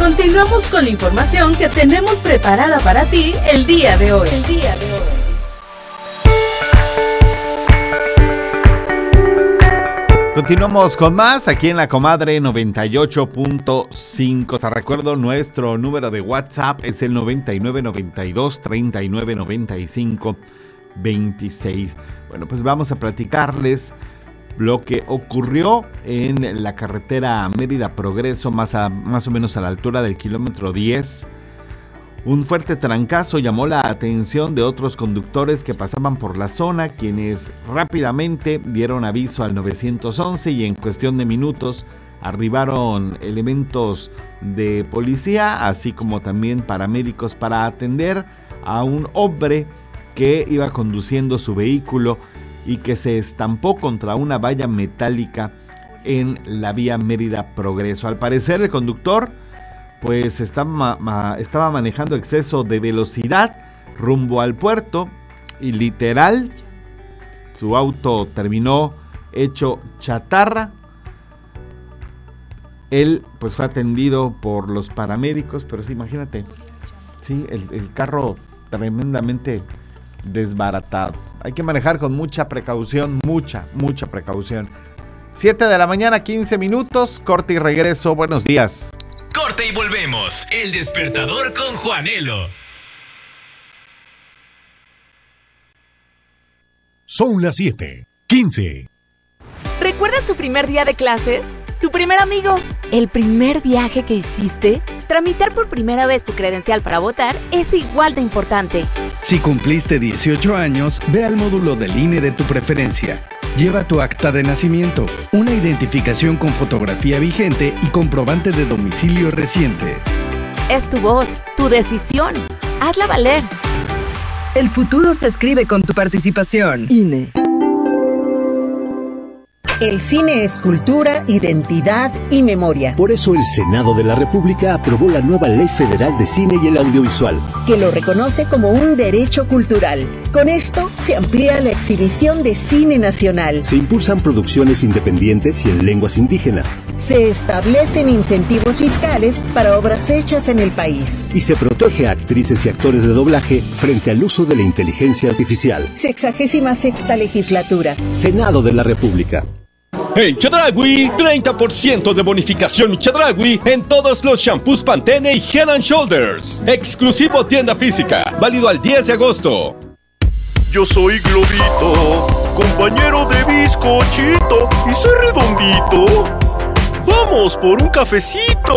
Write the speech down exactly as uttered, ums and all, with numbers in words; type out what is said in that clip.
Continuamos con la información que tenemos preparada para ti el día de hoy. El día de hoy. Continuamos con más aquí en La Comadre noventa y ocho punto cinco. Te recuerdo, nuestro número de WhatsApp es el noventa y nueve noventa y dos treinta y nueve noventa y cinco veintiséis. Bueno, pues vamos a platicarles lo que ocurrió en la carretera Mérida Progreso, más, a, más o menos a la altura del kilómetro diez. Un fuerte trancazo llamó la atención de otros conductores que pasaban por la zona, quienes rápidamente dieron aviso al nueve once y en cuestión de minutos arribaron elementos de policía, así como también paramédicos para atender a un hombre que iba conduciendo su vehículo y que se estampó contra una valla metálica en la vía Mérida Progreso. Al parecer el conductor pues estaba, ma, estaba manejando exceso de velocidad rumbo al puerto y literal su auto terminó hecho chatarra. Él pues fue atendido por los paramédicos, pero sí, imagínate, sí, el, el carro tremendamente desbaratado. Hay que manejar con mucha precaución, mucha, mucha precaución. siete de la mañana, quince minutos, corte y regreso. Buenos días. Corte y volvemos. El despertador con Juanelo. Son las siete quince. ¿Recuerdas tu primer día de clases? ¿Tu primer amigo? ¿El primer viaje que hiciste? Tramitar por primera vez tu credencial para votar es igual de importante. Si cumpliste dieciocho años, ve al módulo del I N E de tu preferencia. Lleva tu acta de nacimiento, una identificación con fotografía vigente y comprobante de domicilio reciente. Es tu voz, tu decisión. Hazla valer. El futuro se escribe con tu participación. I N E. El cine es cultura, identidad y memoria. Por eso el Senado de la República aprobó la nueva Ley Federal de Cine y el Audiovisual, que lo reconoce como un derecho cultural. Con esto se amplía la exhibición de cine nacional. Se impulsan producciones independientes y en lenguas indígenas. Se establecen incentivos fiscales para obras hechas en el país. Y se protege a actrices y actores de doblaje frente al uso de la inteligencia artificial. Sexagésima sexta legislatura. Senado de la República. En Chedraui, treinta por ciento de bonificación Chedraui en todos los shampoos Pantene y Head and Shoulders. Exclusivo tienda física, válido al diez de agosto. Yo soy Globito, compañero de bizcochito, y soy redondito. Vamos por un cafecito.